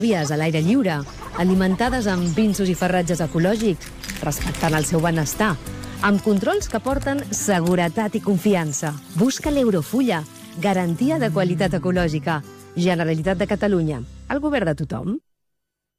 vies a l'aire lliure, alimentades amb pinsos i farratges ecològics, respectant el seu benestar, amb controls que porten seguretat i confiança. Busca l'Eurofulla, garantia de qualitat ecològica. Generalitat de Catalunya, el govern de tothom.